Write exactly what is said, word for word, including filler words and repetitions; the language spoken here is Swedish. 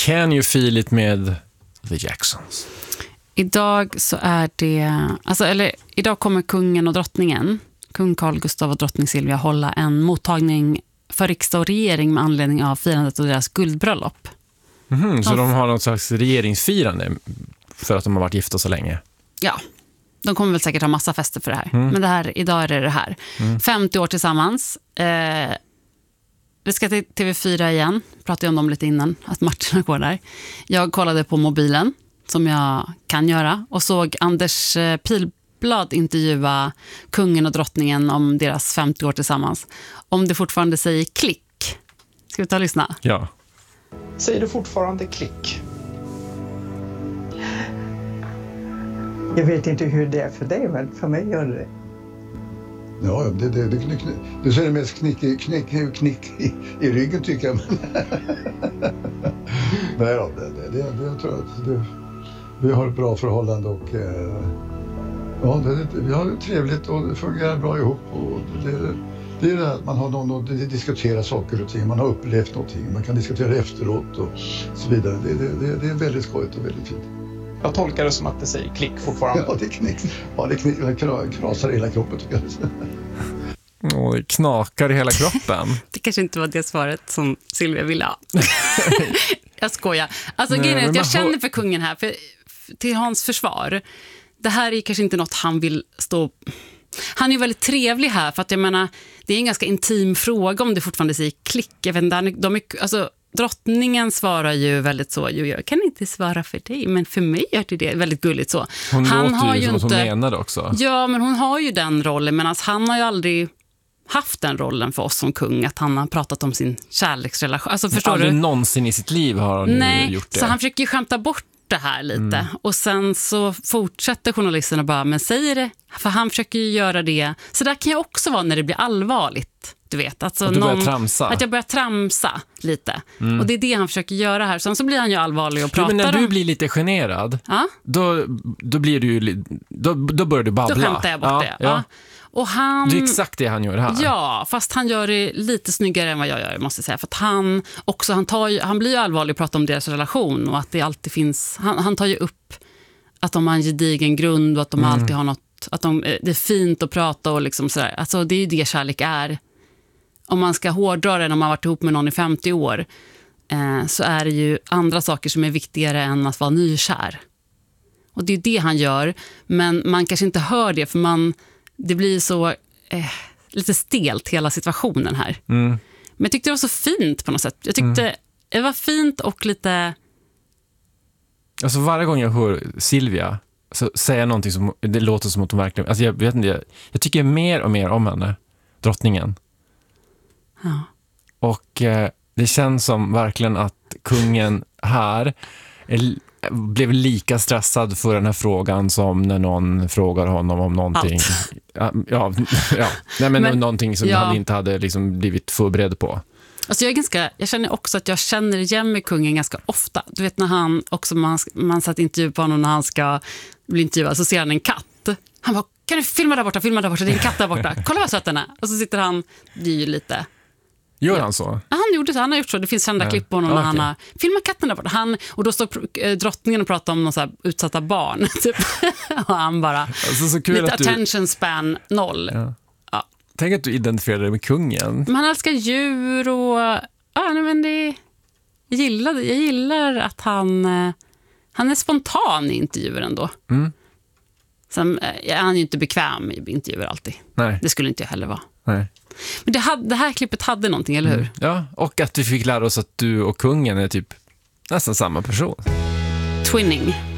Can you feel it med The Jacksons? Idag så är det, alltså, eller idag kommer kungen och drottningen, kung Carl Gustaf och drottning Silvia, hålla en mottagning för riksdag och regering med anledning av firandet av deras guldbröllop. Mm-hmm, de, så de har något slags regeringsfirande för att de har varit gifta så länge? Ja, de kommer väl säkert ha massa fester för det här. Mm. Men det här, idag är det det här. Mm. femtio år tillsammans. Eh, vi ska till T V fyra igen. Pratade om dem lite innan, att matcherna går där. Jag kollade på mobilen, som jag kan göra, och såg Anders Pilblad intervjua kungen och drottningen om deras femtio år tillsammans. Om det fortfarande säger klick. Ska vi ta och lyssna? Ja. Säger du fortfarande klick? Jag vet inte hur det är för dig, men för mig gör det. Ja, det, det, det, knick, det ser det mest knick, knick, knick i, i ryggen tycker jag. Nej då, det, det, det, det, jag tror att det, vi har ett bra förhållande och eh, ja, det, vi har det trevligt och det fungerar bra ihop. Och det, det är det att man har någon att diskutera saker och ting, man har upplevt någonting, man kan diskutera efteråt och så vidare. Det, det, det, det är väldigt skojigt och väldigt fint. Jag tolkar det som att det säger klick fortfarande. Ja, det knick. Ja, det knick, det krasar i hela kroppen tycker jag. Åh, det knakar i hela kroppen. Det kanske inte var det svaret som Silvia ville ha. Jag skojar. Alltså, Nej, grejen är att jag hör... känner för kungen här, för, till hans försvar. Det här är kanske inte något han vill stå... Han är ju väldigt trevlig här, för att jag menar, det är en ganska intim fråga om det fortfarande säger klick. Jag vet inte, de är, alltså, drottningen svarar ju väldigt så, jo, jag kan inte svara för dig, men för mig är det, det väldigt gulligt så. Hon han låter har ju ju som inte, att hon menar det också. Ja, men hon har ju den rollen, men alltså, han har ju aldrig haft den rollen för oss som kung, att han har pratat om sin kärleksrelation. Alltså, förstår aldrig du? någonsin i sitt liv har han Nej, gjort det. Så han försöker ju skämta bort det här lite. Mm. Och sen så fortsätter journalisterna bara, men säger det? För han försöker ju göra det. Så där kan jag också vara när det blir allvarligt. Du vet, alltså att du börjar någon, tramsa. Att jag börjar tramsa lite. Mm. Och det är det han försöker göra här. Sen så blir han ju allvarlig och pratar om... Men när du blir lite generad, ja? då, då, blir du ju, då, då börjar du babbla. Då skämtar jag bort ja, det. Ja. Ja. Och han, det är exakt det han gör här. Ja, fast han gör det lite snyggare än vad jag gör, måste jag säga. För att han, också, han, tar ju, han blir ju allvarlig och pratar om deras relation. Och att det alltid finns... Han, han tar ju upp att de har en gedigen grund och att de mm. alltid har något... Att de, det är fint att prata och liksom sådär. Alltså, det är ju det kärlek är. Om man ska hårdra det när man har varit ihop med någon i femtio år, eh, så är det ju andra saker som är viktigare än att vara nykär. Och det är det han gör. Men man kanske inte hör det, för man... Det blir så eh, lite stelt hela situationen här. Mm. Men jag tyckte det var så fint på något sätt. Jag tyckte mm. det var fint och lite... Alltså varje gång jag hör Silvia så säger jag någonting som det låter som att hon verkligen... Alltså jag vet inte, jag, jag tycker mer och mer om henne, drottningen. Ja. Och eh, det känns som verkligen att kungen här är, blev lika stressad för den här frågan som när någon frågar honom om någonting. Allt. Ja, ja, ja. Nej, men, men någonting som ja. han inte hade liksom blivit förberedd på. Alltså jag, är ganska, jag känner också att jag känner igen med kungen ganska ofta. Du vet när han också, man, man satt intervju på honom när han ska bli intervjuad, så ser han en katt. Han bara, kan du filma där borta, filma där borta, det är en katt där borta. Kolla vad söt den är. Och så sitter han, det är ju lite... Gör han så? Ja, han gjorde så, han har gjort så. Det finns kända ja. klipp på honom när okay. han har filmat katten där borta. Han, och då står äh, drottningen och pratar om någon så här utsatta barn. Typ. Och han bara, alltså, så kul lite att du... attention span noll. Ja. Ja. Tänk att du identifierar dig med kungen. Men han älskar djur och... Ja, nej, men det... Jag gillar, jag gillar att han... Han är spontan i intervjuer ändå. Mm. Sen är han ju inte bekväm i intervjuer alltid. Nej. Det skulle inte jag heller vara. Nej. Men det, hade, det här klippet hade någonting, eller hur? Mm. Ja, och att vi fick lära oss att du och kungen är typ nästan samma person. Twinning.